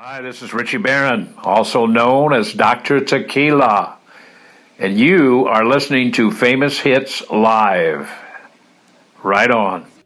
Hi, this is Richie Barron, also known as Dr. Tequila, and you are listening to Famous Hits Live. Right on.